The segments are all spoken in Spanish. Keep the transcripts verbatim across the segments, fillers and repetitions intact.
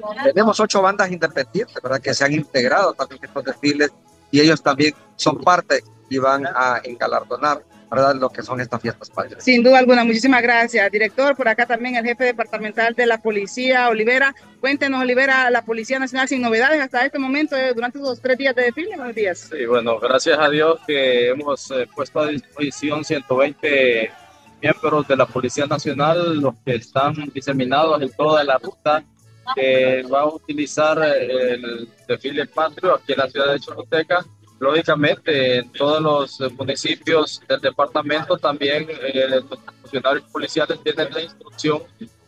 tenemos ocho bandas independientes, ¿verdad? Que se han integrado también en estos desfiles y ellos también son parte y van a engalardonar, ¿verdad? Lo que son estas fiestas patrias. Sin duda alguna, muchísimas gracias, director. Por acá también el jefe departamental de la Policía, Olivera. Cuéntenos, Olivera, la Policía Nacional sin novedades hasta este momento, eh, durante los tres días de desfile. Buenos días. Sí, bueno, gracias a Dios que hemos eh, puesto a disposición ciento veinte miembros de la Policía Nacional, los que están diseminados en toda la ruta que va a utilizar el desfile patrio aquí en la ciudad de Choluteca. Lógicamente, en todos los municipios del departamento también eh, los funcionarios policiales tienen la instrucción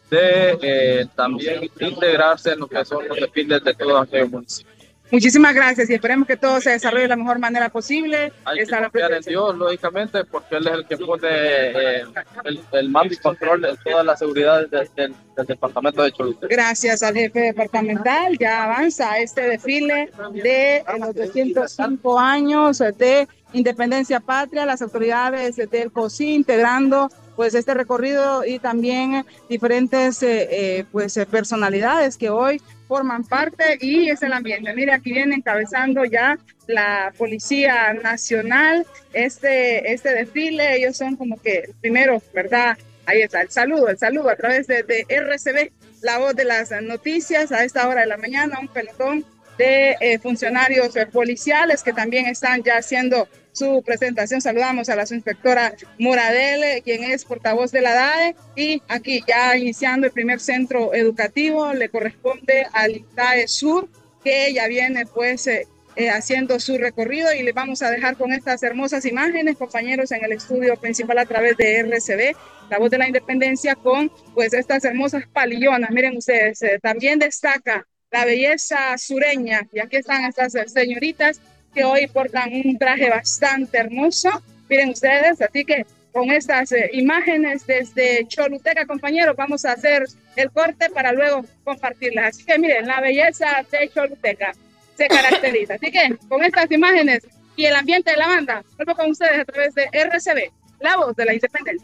de eh, también integrarse en lo que son los desfiles de todos aquellos municipios. Muchísimas gracias y esperemos que todo se desarrolle de la mejor manera posible. Hay que confiar en Dios, lógicamente, porque Él es el que pone eh, el, el mando y control de toda la seguridad del, del, del departamento de Choluteca. Gracias al jefe departamental. Ya avanza este desfile de los doscientos cinco años de Independencia Patria, las autoridades del C O S I integrando pues este recorrido y también diferentes eh, eh, pues personalidades que hoy forman parte y es el ambiente. Mire, aquí viene encabezando ya la Policía Nacional este, este desfile. Ellos son como que primeros, ¿verdad? Ahí está, el saludo, el saludo a través de, de R C B, la voz de las noticias, a esta hora de la mañana, un pelotón de eh, funcionarios eh, policiales que también están ya haciendo su presentación. Saludamos a la subinspectora Moradel, quien es portavoz de la D A E, y aquí ya iniciando el primer centro educativo, le corresponde al I T A E Sur, que ya viene pues eh, eh, haciendo su recorrido, y les vamos a dejar con estas hermosas imágenes, compañeros, en el estudio principal a través de R C B, la voz de la Independencia, con pues estas hermosas palillonas. Miren ustedes, eh, también destaca la belleza sureña, y aquí están estas señoritas que hoy portan un traje bastante hermoso, miren ustedes, así que con estas eh, imágenes desde Choluteca, compañeros, vamos a hacer el corte para luego compartirlas. Así que miren, la belleza de Choluteca se caracteriza. Así que con estas imágenes y el ambiente de la banda, vuelvo con ustedes a través de R C B, la voz de la Independencia.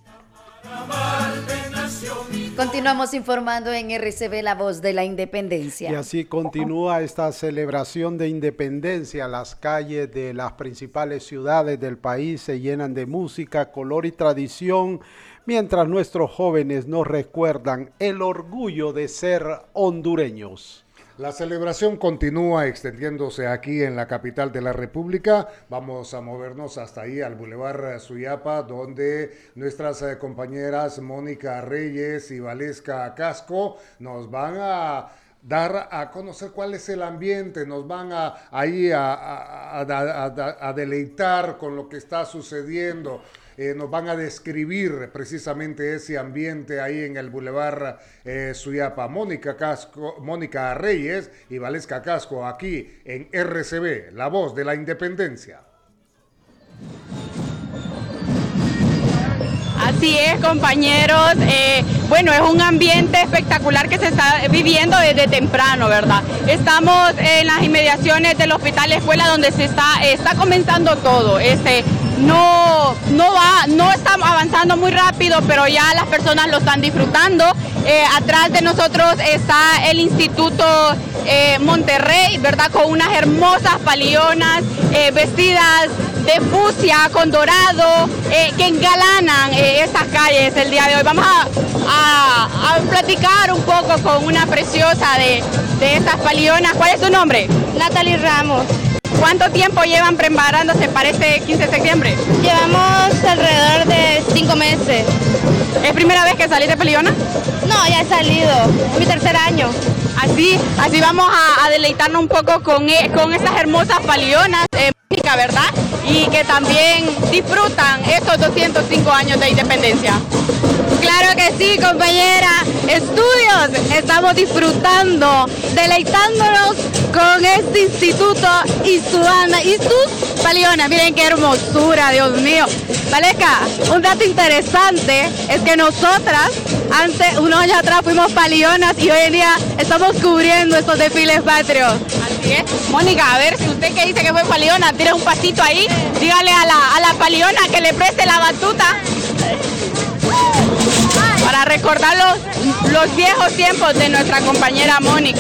Continuamos informando en R C B, la voz de la Independencia. Y así continúa esta celebración de independencia. Las calles de las principales ciudades del país se llenan de música, color y tradición, mientras nuestros jóvenes nos recuerdan el orgullo de ser hondureños. La celebración continúa extendiéndose aquí en la capital de la República. Vamos a movernos hasta ahí, al Boulevard Suyapa, donde nuestras eh, compañeras Mónica Reyes y Valesca Casco nos van a dar a conocer cuál es el ambiente, nos van a ahí a, a, a, a, a deleitar con lo que está sucediendo. Eh, nos van a describir precisamente ese ambiente ahí en el Boulevard eh, Suyapa. Mónica Casco, Mónica Reyes y Valesca Casco, aquí en R C B, la voz de la Independencia. Así es, compañeros. Eh, bueno, es un ambiente espectacular que se está viviendo desde temprano, ¿verdad? Estamos en las inmediaciones del Hospital Escuela, donde se está, está comenzando todo. Este, no, no, va, no está avanzando muy rápido, pero ya las personas lo están disfrutando. Eh, atrás de nosotros está el Instituto eh, Monterrey, ¿verdad? Con unas hermosas palillonas eh, vestidas de fucsia con dorado, eh, que engalanan eh, estas calles el día de hoy. Vamos a, a, a platicar un poco con una preciosa de, de estas palillonas. ¿Cuál es su nombre? Natalie Ramos. ¿Cuánto tiempo llevan preparándose para este quince de septiembre? Llevamos alrededor de cinco meses. ¿Es primera vez que salís de palillona? No, ya he salido, es mi tercer año. Así, así vamos a, a deleitarnos un poco con, con estas hermosas palillonas, eh, ¿verdad? Y que también disfrutan estos doscientos cinco años de independencia. Claro que sí, compañera. Estudios, estamos disfrutando, deleitándonos con este instituto y su banda y sus palillonas. Miren qué hermosura, Dios mío. Valesca, un dato interesante es que nosotras, antes, unos años atrás fuimos palillonas y hoy en día estamos cubriendo estos desfiles patrios. Así es. Mónica, a ver, si usted que dice que fue palillona, tire un pasito ahí, dígale a la, a la palillona que le preste la batuta para recordar los, los viejos tiempos de nuestra compañera Mónica.